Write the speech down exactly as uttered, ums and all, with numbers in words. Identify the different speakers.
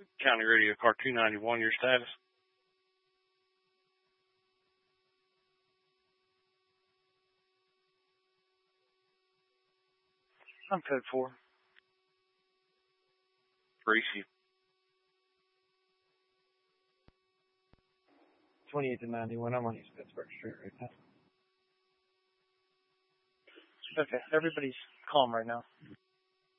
Speaker 1: County Radio Car two ninety-one, your status?
Speaker 2: I'm code four.
Speaker 1: Reese.
Speaker 2: twenty-eight to ninety-one. I'm on East Pittsburgh Street right now. Okay, everybody's calm right now.